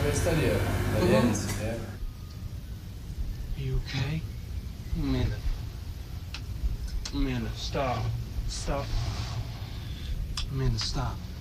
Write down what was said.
questa lì è Lenzi, Are you okay? Amanda. Amanda, stop. Stop. Amanda, stop.